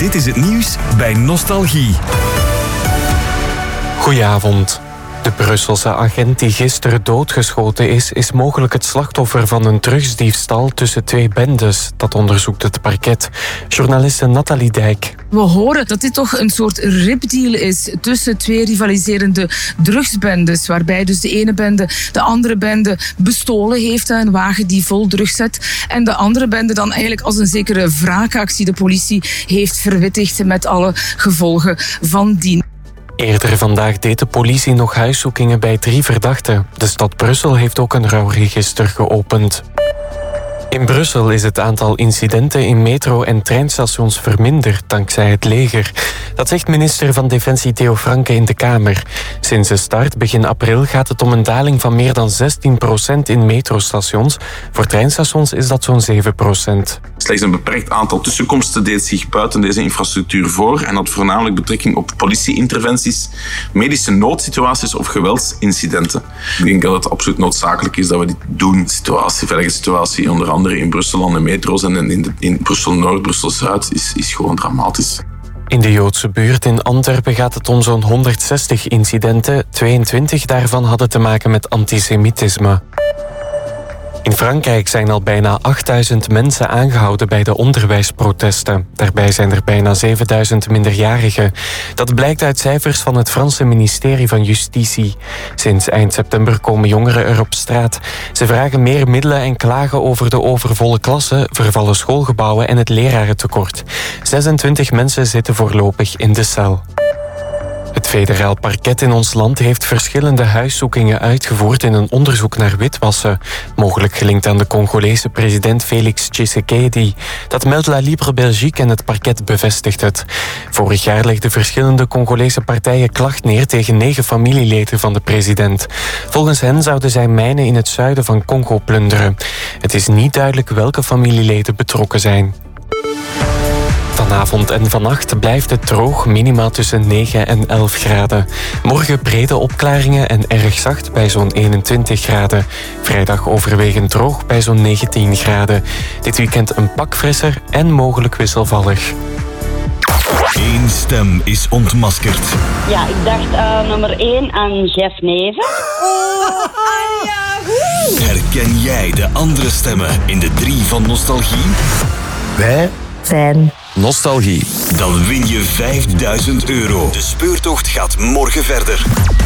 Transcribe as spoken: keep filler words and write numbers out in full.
Dit is het nieuws bij Nostalgie. Goedenavond. De Brusselse agent die gisteren doodgeschoten is, is mogelijk het slachtoffer van een drugsdiefstal tussen twee bendes. Dat onderzoekt het parket. Journaliste Nathalie Dijk. We horen dat dit toch een soort ripdeal is tussen twee rivaliserende drugsbendes, waarbij dus de ene bende de andere bende bestolen heeft, een wagen die vol drugs zet, en de andere bende dan eigenlijk als een zekere wraakactie de politie heeft verwittigd met alle gevolgen van dien. Eerder vandaag deed de politie nog huiszoekingen bij drie verdachten. De stad Brussel heeft ook een rouwregister geopend. In Brussel is het aantal incidenten in metro- en treinstations verminderd dankzij het leger. Dat zegt minister van Defensie Theo Franke in de Kamer. Sinds de start begin april gaat het om een daling van meer dan zestien procent in metrostations. Voor treinstations is dat zo'n zeven procent. Slechts een beperkt aantal tussenkomsten deed zich buiten deze infrastructuur voor en had voornamelijk betrekking op politieinterventies, medische noodsituaties of geweldsincidenten. Ik denk dat het absoluut noodzakelijk is dat we dit doen. Situatie, veilige situatie, onder andere in Brussel aan de metro's en in, de, in Brussel-Noord, Brussel-Zuid, is, is gewoon dramatisch. In de Joodse buurt in Antwerpen gaat het om zo'n honderdzestig incidenten. tweeëntwintig daarvan hadden te maken met antisemitisme. In Frankrijk zijn al bijna achtduizend mensen aangehouden bij de onderwijsprotesten. Daarbij zijn er bijna zevenduizend minderjarigen. Dat blijkt uit cijfers van het Franse ministerie van Justitie. Sinds eind september komen jongeren er op straat. Ze vragen meer middelen en klagen over de overvolle klassen, vervallen schoolgebouwen en het lerarentekort. zesentwintig mensen zitten voorlopig in de cel. Het federaal parket in ons land heeft verschillende huiszoekingen uitgevoerd in een onderzoek naar witwassen. Mogelijk gelinkt aan de Congolese president Félix Tshisekedi. Dat meldt La Libre Belgique en het parket bevestigt het. Vorig jaar legden verschillende Congolese partijen klacht neer tegen negen familieleden van de president. Volgens hen zouden zij mijnen in het zuiden van Congo plunderen. Het is niet duidelijk welke familieleden betrokken zijn. Vanavond en vannacht blijft het droog, minimaal tussen negen en elf graden. Morgen brede opklaringen en erg zacht bij zo'n eenentwintig graden. Vrijdag overwegend droog bij zo'n negentien graden. Dit weekend een pak frisser en mogelijk wisselvallig. Eén stem is ontmaskerd. Ja, ik dacht uh, nummer één aan Jeff Neven. Oh, Anja! Herken jij de andere stemmen in de drie van Nostalgie? Wij zijn Nostalgie. Dan win je vijfduizend euro. De speurtocht gaat morgen verder.